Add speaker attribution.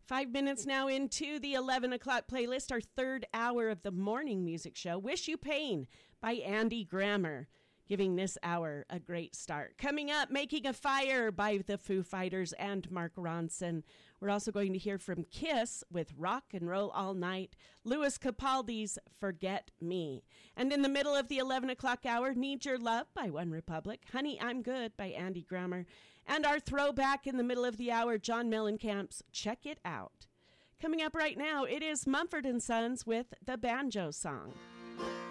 Speaker 1: 5 minutes now into the 11 o'clock playlist, our third hour of the morning music show, Wish You Pain by Andy Grammer, giving this hour a great start. Coming up, Making a Fire by the Foo Fighters and Mark Ronson. We're also going to hear from Kiss with Rock and Roll All Night, Louis Capaldi's Forget Me. And in the middle of the 11 o'clock hour, Need Your Love by One Republic, Honey, I'm Good by Andy Grammer, and our throwback in the middle of the hour, John Mellencamp's Check It Out. Coming up right now, it is Mumford & Sons with the Banjo Song.